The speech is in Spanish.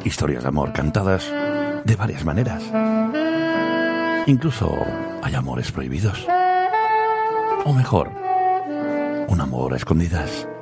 historias de amor cantadas de varias maneras. Incluso hay amores prohibidos. O mejor, un amor a escondidas.